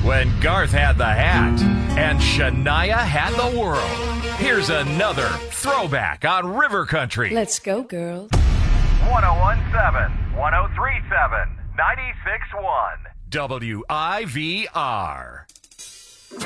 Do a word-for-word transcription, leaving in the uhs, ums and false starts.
when Garth had the hat and Shania had the world. Here's another throwback on River Country. Let's go, girl. one oh one point seven, one oh three point seven, ninety-six point one. W I V R.